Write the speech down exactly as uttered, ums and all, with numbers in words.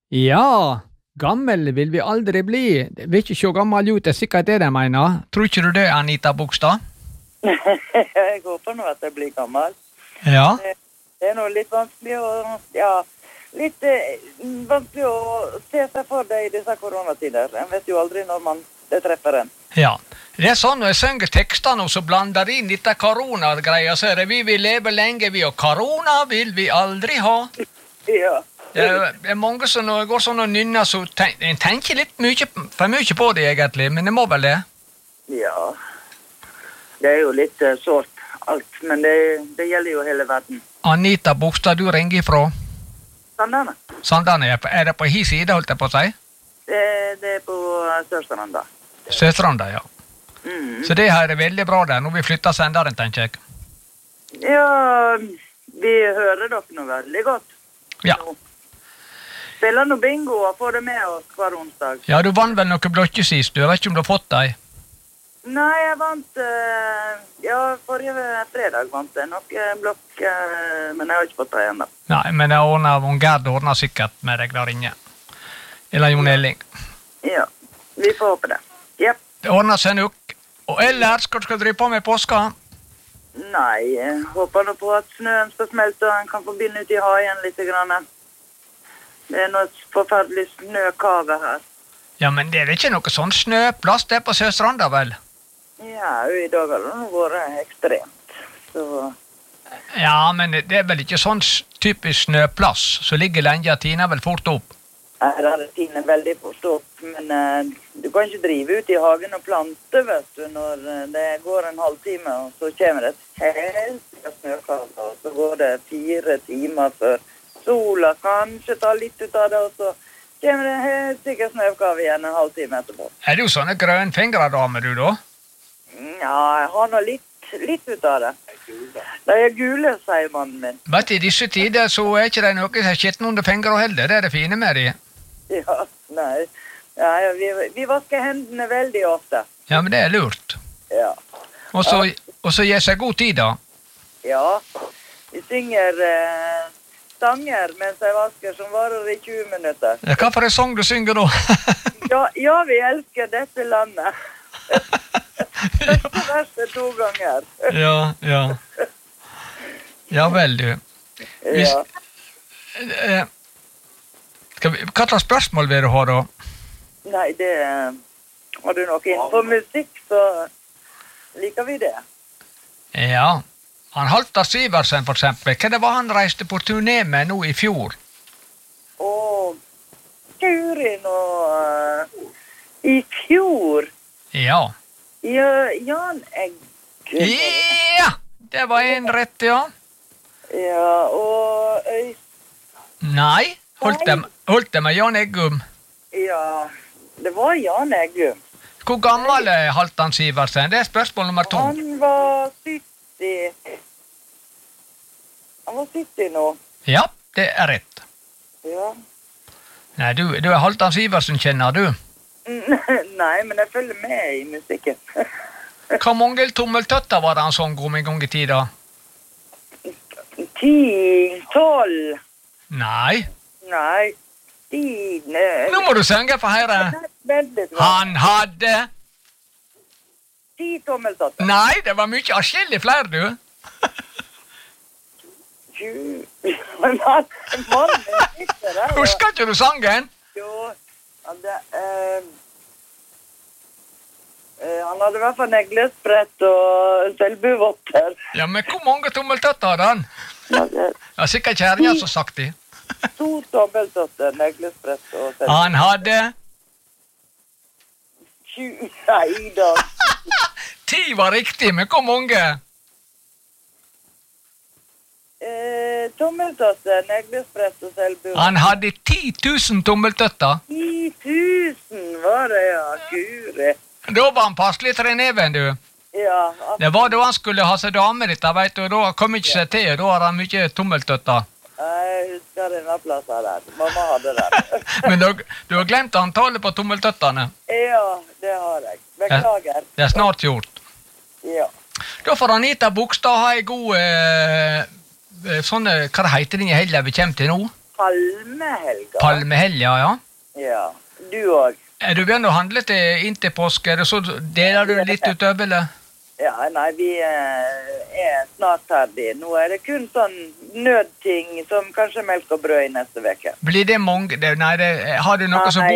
Ja, gammel vil vi aldri bli. Det vil ikke se gammel ut, det er sikkert det de mener. Tror ikke du det, Anita Bogstad? Jeg håper nå at jeg blir gammel. Ja. Det, det er nå litt vanskelig å, ja, litt eh, vanskelig å se seg for deg i disse koronatider. En vet jo aldri når man det treffer en. Ja. Det er sånn når jeg synger tekstene og så blander inn dette korona-greia, så er det vi vil leve lenge, vi og korona vil vi aldri ha. Ja. Det er, det er mange som når jeg går sånn og nynner, så tenk, jeg tenker litt mye, for mye på det egentlig, men det må vel det. Ja. Det er jo litt uh, sårt alt, men det, det gjelder jo hele verden. Anita Bogstad, du ringer ifra? Sandane. Sandane, er det på hi side, holdt jeg på å si? Det, det er på uh, Sørstranda. Sørstranda, ja. Mm. Så det her er veldig bra der, når vi flytter senderen, tenker jeg. Ja, vi hører dere nå veldig godt. Ja. Nå. Spiller noe bingo og får det med oss hver onsdag. Ja, du vant vel noe blokke sist, du vet ikke om du har fått deg? Nei, jeg vant, uh, ja, forrige fredag vant jeg noe blokk, uh, men jeg har ikke fått det igjen da. Nei, men jeg ordner, hun Gerd ordner sikkert med deg der inne. Eller Jon Elling. Ja, vi får håpe det. Yep. Det ordner seg nok. Og ellers, hva skal du drive på med påska? Nei, jeg håper nå på at snøen skal smelte, og en kan få begynne ut i hagen litt grann. Det er noe forferdelig snøkave her. Ja, men det er ikke noe sånn snøplass der på Sørstranda, vel? Ja, i dag har det vært ekstremt. Så... Ja, men det er vel ikke sånn typisk snøplass, så ligger lenge og tiner vel fort opp. Her er det tiner veldig fort opp, men uh, du kan ikke drive ut i hagen og plante, vet du, når uh, det går en halvtime, og så kommer det et helt snøkave, og så går det fire timer før sola kanskje tar litt ut av det, og så kommer det helt sikkert snøkave igjen en halvtime etterpå. Er du sånne grønfingre damer, du da? Ja, jeg har nå litt, litt ut av det. De er gule, sier mannen min. Vet du, i disse tider så er ikke det noe som er skitten under fingre heller, det er det fine med de. Ja, nei. Ja, vi, vi vasker hendene veldig ofte. Ja, men det er lurt. Ja. Og så, og så gir seg god tid, da. Ja, vi synger eh, sanger mens jeg vasker som varer i tjue minutter. Ja, hva for en sang du synger da? ja, ja, vi elsker dette landet. Første verset to ganger. ja, ja. Ja vel, du. Hvis, Ja. eh, skal vi, hva slags spørsmål vil du ha, da? Nei, det har du nok innenfor musikk, så liker vi det. Ja, han Halvdan Sivertsen, for eksempel. Hva det var han reiste på turné med nå i fjor? Og Guri nå uh, i fjor. Ja. Ja, Jan Egg. Ja, det var en rett, ja. Ja, og Øy... Nei, holdt det, holdt det med Jan Eggum. Ja, det var Jan Eggum. Hvor gammel er Halvdan Sivertsen? Det er spørsmål nummer to. Han var sytti. Han var sytti nå. Ja, det er rett. Ja. Nei, du, du er Halvdan Sivertsen, kjenner du? Nei, men jeg følger med i musikken. Hvor mange tommeltøtter var det han sang om en gang i tida? Ti, tolv. Nei. Nei, ti, ne. Nå må du synge for høyre. Vent litt. Han hadde... Ti tommeltotter. Nei, det var mye atskillig flere, du. Men han, mannen sitter der. Husker ikke du sangen? Jo, han, det, eh, eh, han hadde i hvert fall neglesprett og selvbuvotter. Ja, men hvor mange tommeltøtter hadde han? Ja, sikkert kjæringen som sagt det. To tommeltotter, neglesprett og selvbuvotter. Han hadde... Nei da. Ti var riktig, men hvor mange? Eh, tommeltotter, neglesprett og selvbuvotter. Han hadde ti tusen tommeltøtter. Ti tusen var det, ja, Guri. Da var han passelig treneven, du. Ja. Det var da han skulle ha seg dame ditt, vet du, og da kom ikke seg til, da har han mye tommeltøtter. Jeg husker denne plassen der. Mamma hadde den. Men du, du har glemt antallet på tommeltøttene. Ja, det har jeg. Beklager. Det er snart gjort. Ja. Da får Anita Bogstad ha en god, eh, sånne, hva det heter den i helgen vi kommer til nå? palmehelga. Palmehelga, ja. Ja, du også. Er du begynt å handle til inntil påske, eller så deler du litt utover, eller? Ja, nei, vi eh, er snart ferdig. Nå er det kun sånn nødting som kanskje melk og brød i neste veke. Blir det mange? Det, nei, det, har du noe Nei, som